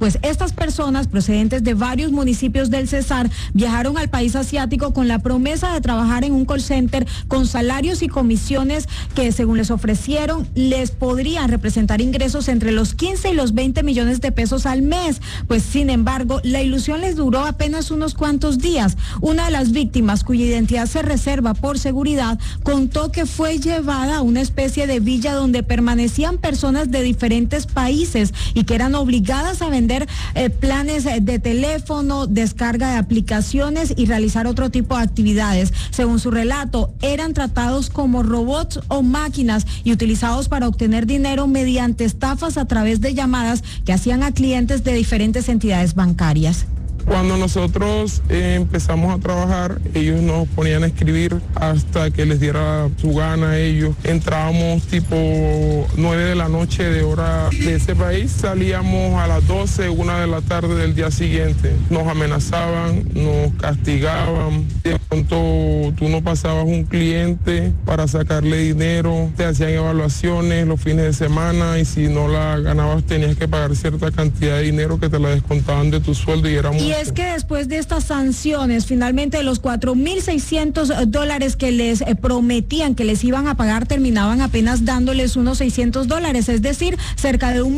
Pues estas personas procedentes de varios municipios del Cesar viajaron al país asiático con la promesa de trabajar en un call center con salarios y comisiones que, según les ofrecieron, les podrían representar ingresos entre los 15 y los 20 millones de pesos al mes. Pues, sin embargo, la ilusión les duró apenas unos cuantos días. Una de las víctimas, cuya identidad se reserva por seguridad, contó que fue llevada a una especie de villa donde permanecían personas de diferentes países y que eran obligadas a vender planes de teléfono, descarga de aplicaciones y realizar otro tipo de actividades. Según su relato, eran tratados como robots o máquinas y utilizados para obtener dinero mediante estafas a través de llamadas que hacían a clientes de diferentes entidades bancarias. Cuando nosotros empezamos a trabajar, ellos nos ponían a escribir hasta que les diera su gana a ellos. Entrábamos tipo 9 de la noche de hora de ese país, salíamos a las 12, 1 de la tarde del día siguiente. Nos amenazaban, nos castigaban. De pronto tú no pasabas un cliente para sacarle dinero, te hacían evaluaciones los fines de semana y si no la ganabas tenías que pagar cierta cantidad de dinero que te la descontaban de tu sueldo y era muy... Y es que después de estas sanciones, finalmente los $4,600 que les prometían que les iban a pagar terminaban apenas dándoles unos $600, es decir, cerca de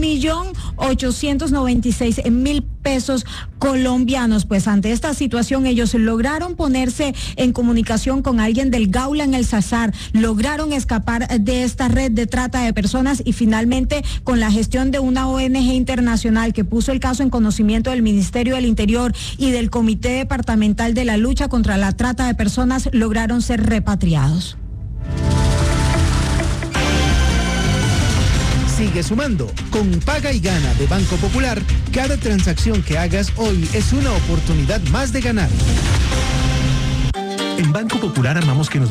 1.896.000 pesos colombianos. Pues ante esta situación ellos lograron ponerse en comunicación con alguien del Gaula en el Cesar, lograron escapar de esta red de trata de personas y finalmente con la gestión de una ONG internacional que puso el caso en conocimiento del Ministerio del Interior y del Comité Departamental de la Lucha contra la Trata de Personas, lograron ser repatriados. Sigue sumando. Con Paga y Gana de Banco Popular, cada transacción que hagas hoy es una oportunidad más de ganar. En Banco Popular amamos que nos